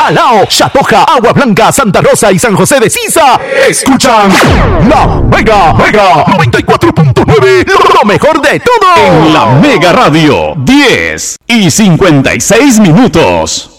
Alao, Chatoja, Agua Blanca, Santa Rosa y San José de Sisa. Escuchan La Mega 94.9, lo mejor de todo. En La Mega Radio, 10:56.